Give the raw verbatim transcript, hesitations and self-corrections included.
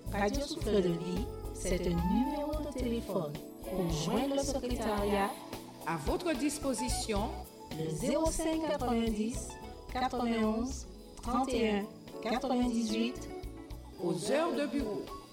Radio Souffle de Vie, c'est un numéro de téléphone. Pour joindre le secrétariat, à votre disposition, le zéro cinq quatre-vingt-dix quatre-vingt-onze trente et un quatre-vingt-dix-huit aux heures de bureau.